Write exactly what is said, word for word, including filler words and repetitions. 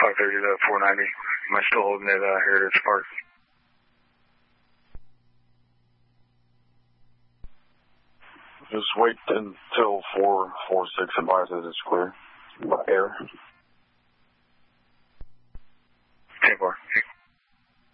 five thirty to four ninety. Am I still holding it uh, Heritage Park? Just wait until four four six advises it's clear by air. ten four.